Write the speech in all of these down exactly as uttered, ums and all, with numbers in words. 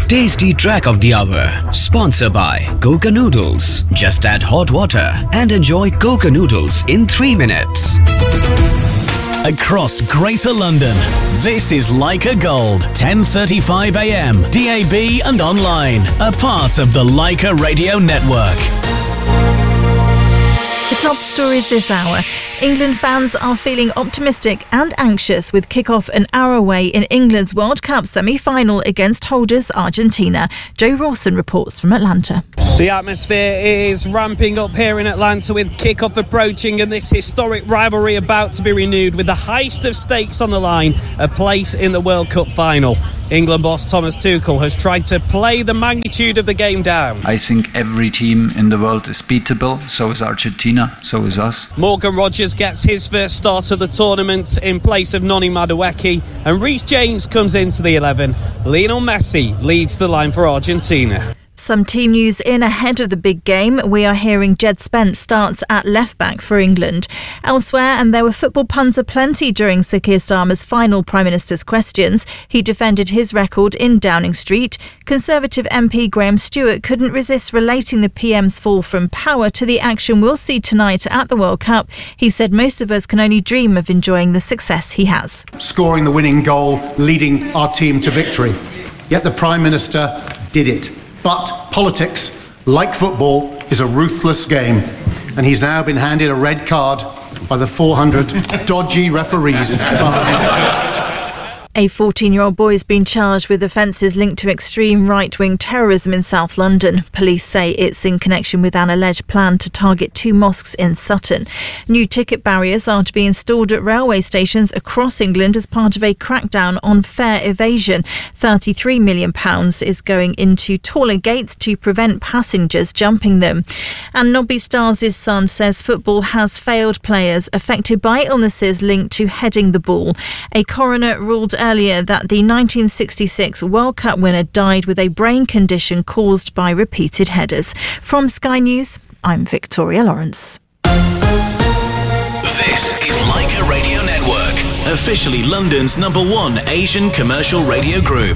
Tasty track of the hour. Sponsored by Coca Noodles. Just add hot water and enjoy Coca Noodles in three minutes. Across Greater London, this is Leica Gold, ten thirty-five a m, D A B and online, a part of the Leica Radio Network. The top stories this hour. England fans are feeling optimistic and anxious with kick-off an hour away in England's World Cup semi-final against holders Argentina. Joe Rawson reports from Atlanta. The atmosphere is ramping up here in Atlanta with kick-off approaching and this historic rivalry about to be renewed with the highest of stakes on the line, a place in the World Cup final. England boss Thomas Tuchel has tried to play the magnitude of the game down. I think every team in the world is beatable, so is Argentina, so is us. Morgan Rogers gets his first start of the tournament in place of Noni Madueke, and Reece James comes into the eleven. Lionel Messi leads the line for Argentina. Some team news in ahead of the big game. We are hearing Jed Spence starts at left-back for England. Elsewhere, and there were football puns aplenty during Sir Keir Starmer's final Prime Minister's questions. He defended his record in Downing Street. Conservative M P Graham Stewart couldn't resist relating the P M's fall from power to the action we'll see tonight at the World Cup. He said most of us can only dream of enjoying the success he has. Scoring the winning goal, leading our team to victory. Yet the Prime Minister did it. But politics, like football, is a ruthless game. And he's now been handed a red card by the four hundred dodgy referees. A fourteen-year-old boy has been charged with offences linked to extreme right-wing terrorism in South London. Police say it's in connection with an alleged plan to target two mosques in Sutton. New ticket barriers are to be installed at railway stations across England as part of a crackdown on fare evasion. thirty-three million pounds is going into taller gates to prevent passengers jumping them. And Nobby Stiles' son says football has failed players affected by illnesses linked to heading the ball. A coroner ruled earlier that the nineteen sixty-six World Cup winner died with a brain condition caused by repeated headers. From Sky News, I'm Victoria Lawrence. This is Leica Radio Network, officially London's number one Asian commercial radio group.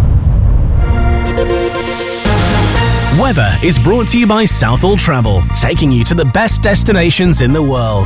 Weather is brought to you by Southall Travel, taking you to the best destinations in the world.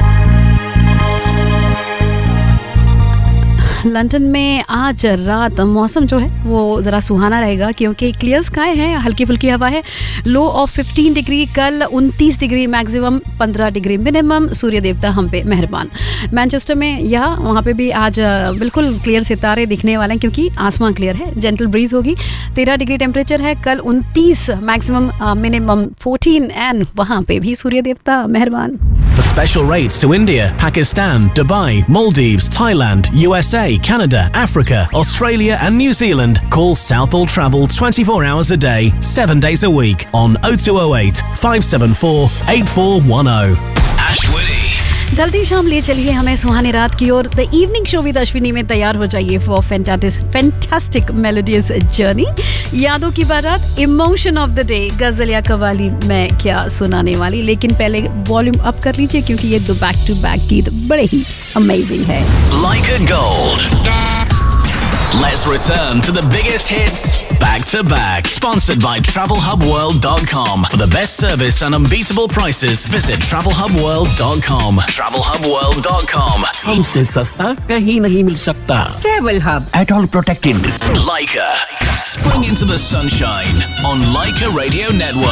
London में आज रात मौसम जो है वो ज़रा सुहाना रहेगा क्योंकि क्लियर स्काई है, हल्की फुल्की हवा है. लो ऑफ पंद्रह डिग्री, कल उनतीस डिग्री मैक्सिमम, पंद्रह डिग्री मिनिमम. सूर्य देवता हम पे मेहरबान. मैनचेस्टर में या वहाँ पे भी आज बिल्कुल क्लियर सितारे दिखने वाले हैं क्योंकि आसमान क्लियर है. जेंटल ब्रीज होगी. तेरह डिग्री टेम्परेचर है, कल उनतीस मैक्सिमम, मिनिमम चौदह, एंड वहाँ पे भी सूर्य देवता मेहरबान. For special rates to India, Pakistan, Dubai, Maldives, Thailand, U S A, Canada, Africa, Australia and New Zealand, call Southall Travel twenty-four hours a day, seven days a week on oh two oh eight, five seven four, eight four one oh. Ashwini. जल्दी शाम ले चलिए हमें सुहानी रात की ओर. The evening show with Ashwini में तैयार हो जाइए फॉर फैंटास्टिक मेलोडियस जर्नी. यादों की बारात, इमोशन ऑफ द डे, गजल या कवाली मैं क्या सुनाने वाली. लेकिन पहले वॉल्यूम अप कर लीजिए क्योंकि ये दो बैक टू बैक गीत बड़े ही अमेजिंग है. Leica Gold. Let's return to the biggest hits back to back. Sponsored by travel hub world dot com. For the best service and unbeatable prices, visit travel hub world dot com. travel hub world dot com. हमसे सस्ता कहीं नहीं मिल सकता. Travel Hub. At all protected. Leica. Spring into the sunshine on Leica Radio Network.